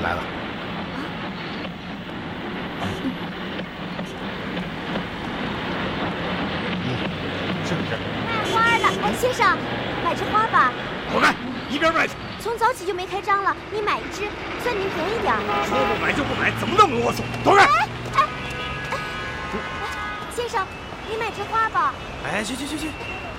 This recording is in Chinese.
来了。是。 卖花的，哎，先生，买枝花吧。 滚开，一边卖去！ 从早起就没开张了，你买一支，算您便宜点。 说不买就不买，怎么那么啰嗦？滚开！ 先生，你买枝花吧。 哎，去！